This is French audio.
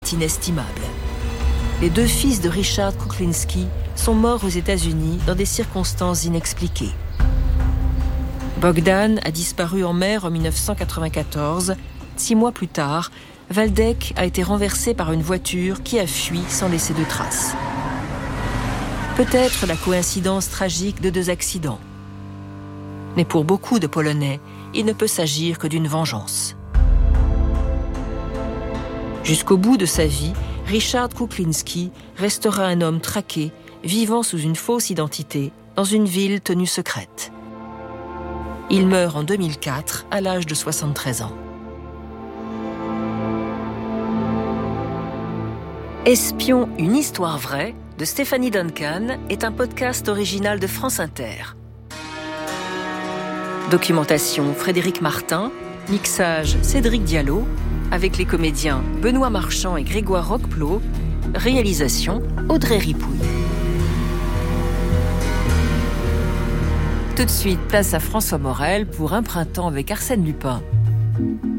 est inestimable. Les 2 fils de Richard Kuklinski sont morts aux États-Unis dans des circonstances inexpliquées. Bogdan a disparu en mer en 1994. 6 mois plus tard, Waldeck a été renversé par une voiture qui a fui sans laisser de traces. Peut-être la coïncidence tragique de 2 accidents. Mais pour beaucoup de Polonais, il ne peut s'agir que d'une vengeance. Jusqu'au bout de sa vie, Richard Kuklinski restera un homme traqué, vivant sous une fausse identité, dans une ville tenue secrète. Il meurt en 2004, à l'âge de 73 ans. Espion, une histoire vraie de Stéphanie Duncan est un podcast original de France Inter. Documentation Frédéric Martin, mixage Cédric Diallo, avec les comédiens Benoît Marchand et Grégoire Roqueplot, réalisation Audrey Ripouille. Tout de suite, place à François Morel pour Un printemps avec Arsène Lupin.